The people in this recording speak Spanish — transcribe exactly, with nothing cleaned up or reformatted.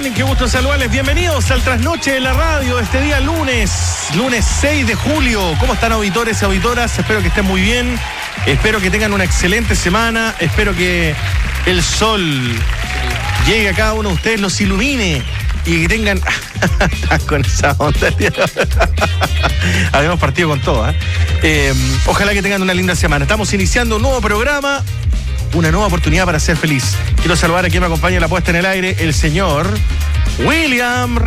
morning, qué gusto saludarles. Bienvenidos al Trasnoche de la Radio, este día lunes, lunes seis de julio. ¿Cómo están, auditores y auditoras? Espero que estén muy bien, espero que tengan una excelente semana, espero que el sol llegue a cada uno de ustedes, los ilumine y que tengan... con esa onda. Habíamos partido con todo, ¿eh? Eh, ojalá que tengan una linda semana. Estamos iniciando un nuevo programa, una nueva oportunidad para ser feliz. Quiero saludar a quien me acompaña en la puesta en el aire, el señor William